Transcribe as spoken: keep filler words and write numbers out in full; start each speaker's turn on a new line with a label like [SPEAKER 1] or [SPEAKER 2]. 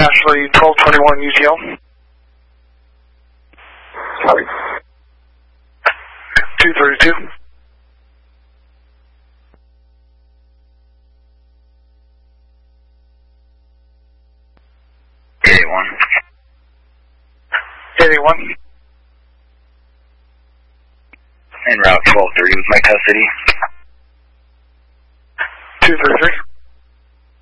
[SPEAKER 1] Ashley twelve twenty-one U T L. Sorry. two thirty-two.
[SPEAKER 2] eight eighty-one.
[SPEAKER 1] eight eighty-one.
[SPEAKER 2] En route twelve thirty with my custody.
[SPEAKER 1] two thirty-three.